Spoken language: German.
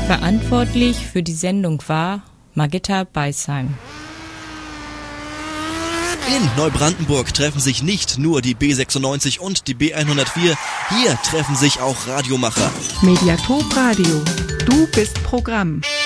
Verantwortlich für die Sendung war Margitta Beisheim. In Neubrandenburg treffen sich nicht nur die B96 und die B104, hier treffen sich auch Radiomacher. Mediatop Radio, du bist Programm.